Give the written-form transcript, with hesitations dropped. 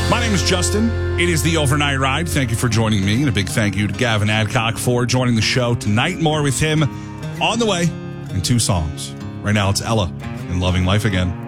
My name is Justin. It is the Overnight Ride. Thank you for joining me, and a big thank you to Gavin Adcock for joining the show tonight. More with him on the way in 2 songs. Right now, it's Ella and Loving Life Again.